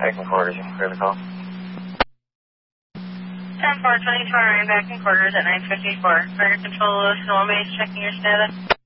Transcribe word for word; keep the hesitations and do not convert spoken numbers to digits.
Back in quarters, you can clear the call. ten four twenty-four, I'm back in quarters at nine fifty-four. Fire control, Sonoma base, checking your status.